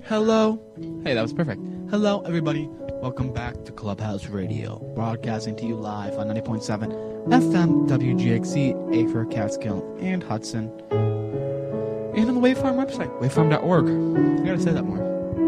Hello. Hey, that was perfect. Hello, everybody. Welcome back to Clubhouse Radio, broadcasting to you live on 90.7 FM WGXC, Acre, Catskill, and Hudson. And on the Wavefarm website, wavefarm.org. I gotta say that more.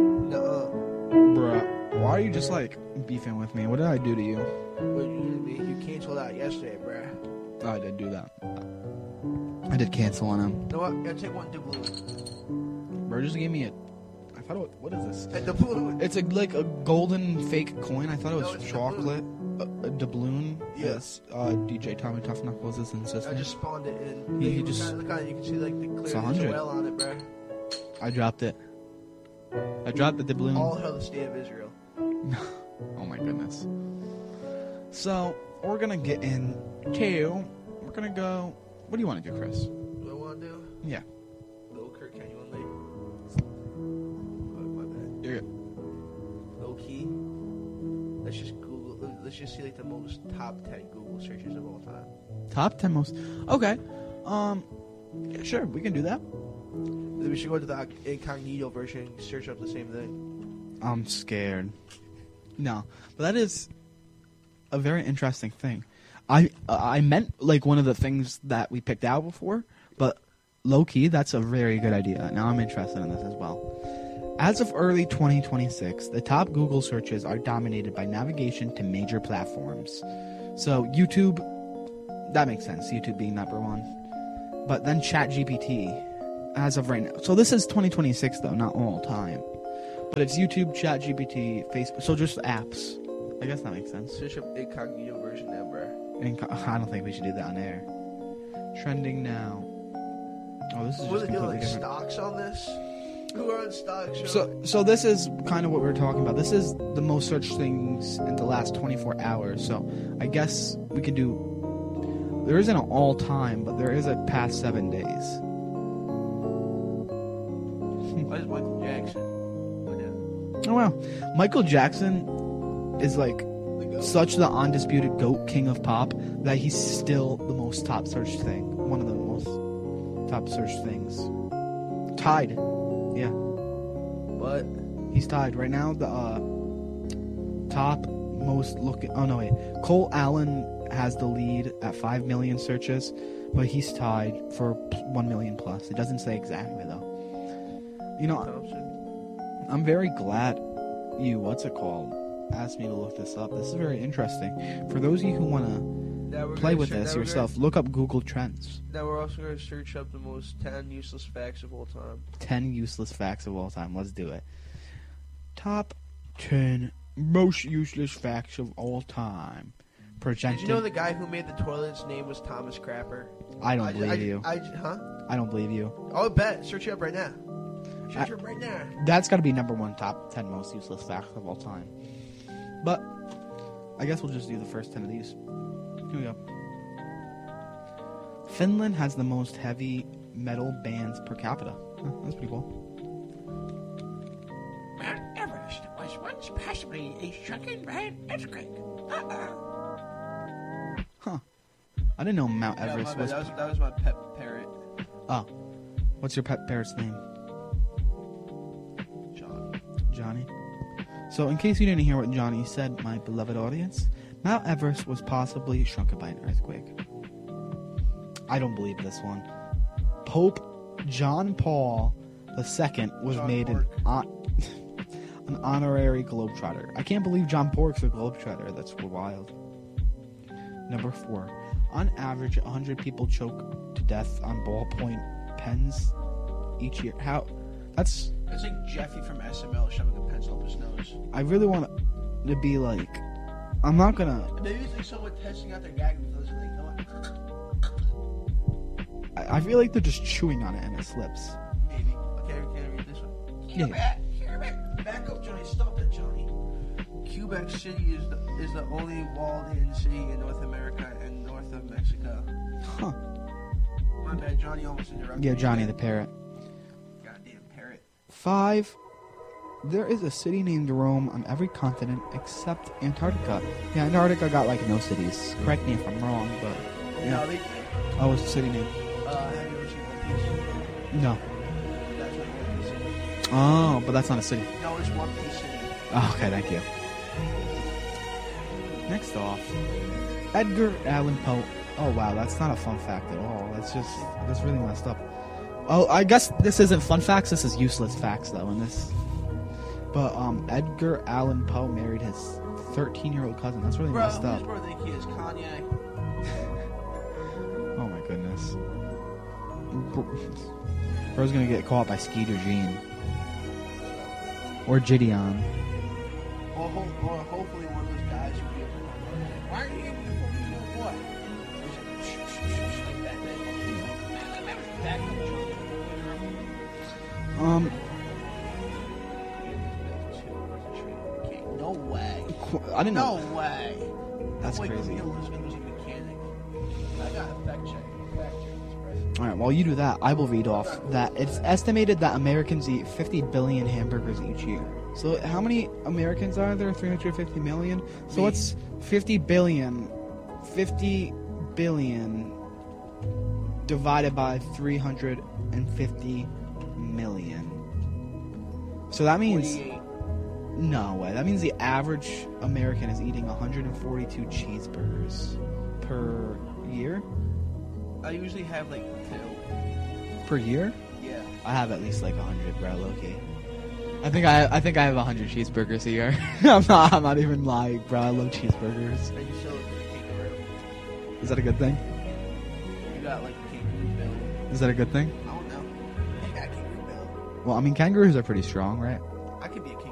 Bruh, why are you just like beefing with me? What did I do to you? What did you do to me? You canceled out yesterday, bruh. Oh, I did do that. I did cancel on him. You know what? Gotta take one doubloon. Bro, just gave me a... I thought it... What is this? A doubloon. It's like a golden fake coin. I thought it was it's chocolate. A doubloon. Yes. DJ Tommy Tough Knuckles is insistent. I just spawned it in. He Look just... on it. You can see like the It's clear 100. well on it, bruh. I dropped it. I dropped the doubloon. All hail the state of Israel. Oh my goodness. So, we're gonna get into... We're gonna go... What do you want to do, Chris? What do I want to do? Yeah. Little Kurt Kenyon late. Oh, my bad. You're good. Low key. Let's just Google. Let's just see like the most top 10 Google searches of all time. Top 10 most... Okay. Yeah, sure, we can do that. Then we should go to the incognito version and search up the same thing. I'm scared. No. But that is a very interesting thing. I meant like one of the things that we picked out before, but low-key, that's a very good idea. Now I'm interested in this as well. As of early 2026, the top Google searches are dominated by navigation to major platforms. So YouTube, that makes sense, YouTube being number one. But then ChatGPT, as of right now. So this is 2026 though, not all time. But it's YouTube, ChatGPT, Facebook, so just apps. I guess that makes sense. Search up incognito version now, bruh. I don't think we should do that on air. Trending now. Oh, this is What just are they doing, completely like different. stocks on this? Who are on stocks? So this is kind of what we were talking about. This is the most searched things in the last 24 hours. So I guess we could do... There isn't an all-time, but there is a past 7 days. Why is Michael Jackson? Oh, wow. Michael Jackson is like such the undisputed GOAT, king of pop, that he's still the most top searched thing. One of the most top searched things. Tied. Yeah. What? He's tied. Right now, the top most looking... Oh, no, wait. Cole Allen has the lead at 5 million searches, but he's tied for 1 million plus. It doesn't say exactly, though. You know, I'm very glad you, asked me to look this up. This is very interesting. For those of you who want to play with this yourself, look up Google Trends. Now we're also going to search up the most 10 useless facts of all time. 10 useless facts of all time. Let's do it. Top 10 most useless facts of all time. Projected. Did you know the guy who made the toilet's name was Thomas Crapper? I don't believe you. Huh? I don't believe you. Oh, bet. Search it up right now. Search it up right now. That's got to be number one top 10 most useless facts of all time. But I guess we'll just do the first 10 of these. Here we go. Finland has the most heavy metal bands per capita. That's pretty cool. Mount Everest was once possibly a sunken red earthquake. Huh. I didn't know Mount Everest was... That was my pet parrot. Oh. What's your pet parrot's name? Johnny. So, in case you didn't hear what Johnny said, my beloved audience, Mount Everest was possibly shrunken by an earthquake. I don't believe this one. Pope John Paul II was made an honorary globetrotter. I can't believe John Pork's a globetrotter. That's wild. Number 4. On average, 100 people choke to death on ballpoint pens each year. How? That's like Jeffy from SML shoving a pencil up his nose. I really want to be like... I'm not gonna... Maybe it's like someone testing out their gag reflex and like, I feel like they're just chewing on it and it slips. Maybe. Okay, can I read this one? Yeah. Back up, Johnny. Stop that, Johnny. Quebec City is the only walled-in city in North America and north of Mexico. Huh. My bad, Johnny almost interrupted me. Yeah, Johnny the parrot. Goddamn parrot. 5. There is a city named Rome on every continent except Antarctica. Yeah, Antarctica got like no cities. Correct me if I'm wrong, but yeah. No, they... Oh, it's a city name. have you ever seen One Piece? No. That's what One Piece is. Oh, but that's not a city. No, it's One Piece City. Oh, okay, thank you. Next off, Edgar Allan Poe. Oh wow, that's not a fun fact at all. That's really messed up. Oh, I guess this isn't fun facts. This is useless facts though. In this, but Edgar Allan Poe married his 13-year-old cousin. That's really messed up. Whose birthday he is? Kanye. Oh my goodness. Bro's gonna get caught by Skeeter Jean or Gideon. Or hopefully one of those guys who be able to. Why are you giving me 14-year-old boy? Like that thing. No way. I didn't know. No way. That's Wait, crazy. Elizabeth was a mechanic. I got a fact check. All right, while you do that, I will read off that it's estimated that Americans eat 50 billion hamburgers each year. So how many Americans are there? 350 million? So what's 50 billion? 50 billion divided by 350 million. So that means... 48. No way. That means the average American is eating 142 cheeseburgers per year? I usually have like 2. Per year? Yeah. I have at least like 100, bro, low-key. I think I have 100 cheeseburgers a year. I'm not even lying, bro. I love cheeseburgers. And you still look like a kangaroo. Is that a good thing? You got like a kangaroo belly. Is that a good thing? I don't know. You got a kangaroo belly. Well, I mean, kangaroos are pretty strong, right? I could be a kangaroo.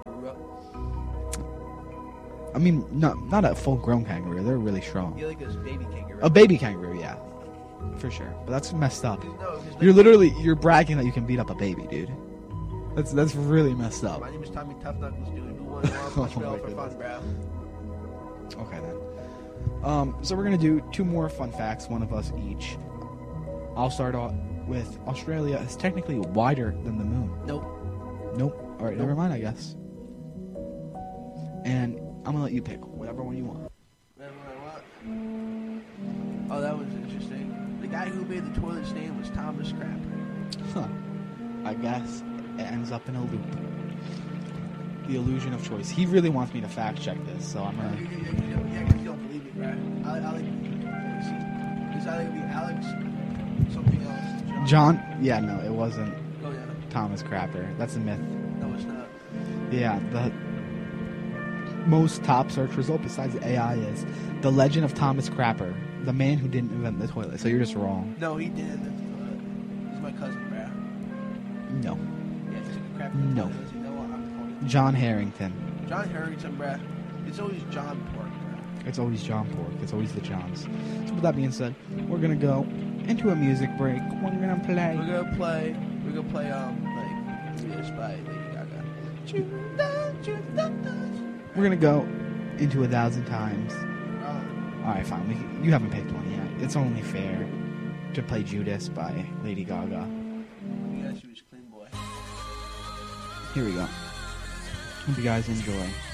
I mean, not a full-grown kangaroo. They're really strong. You're like a baby kangaroo. A baby kangaroo, yeah. For sure. But that's messed up. No, 'cause like- You're bragging that you can beat up a baby, dude. That's really messed up. My name is Tommy Tough Knuckles, dude. Who wants to punch Oh me my out for fun, goodness. bro? Okay, then. So we're going to do 2 more fun facts, one of us each. I'll start off with Australia is technically wider than the moon. Nope. Nope. All right, Nope. never mind, I guess. And I'm going to let you pick whatever one you want. Oh, that was interesting. The guy who made the toilet's name was Thomas Crapper. Huh. I guess it ends up in a loop. The illusion of choice. He really wants me to fact check this, so I'm going to... Yeah, because you don't believe me, bro. I like it's either gonna be Alex, something else. John? Yeah, no, it wasn't Oh, yeah. Thomas Crapper. That's a myth. No, it's not. Yeah, the most top search result besides the AI is The Legend of Thomas Crapper, the man who didn't invent the toilet. So you're just wrong. No, he did invent the toilet. He's my cousin, bro. No. Yeah, he took a crap in the No. toilet. He said, "No, I'm calling John Harrington. John Harrington, bro. It's always John Pork, bro. It's always John Pork. It's always the Johns. So with that being said, we're going to go into a music break. We're going to play... We're gonna play, like, this by Lady Gaga. We're going to go into 1,000 times. Oh, Alright, fine. You haven't picked one yet. It's only fair to play Judas by Lady Gaga. you gotta choose Clean Boy. Here we go. Hope you guys enjoy.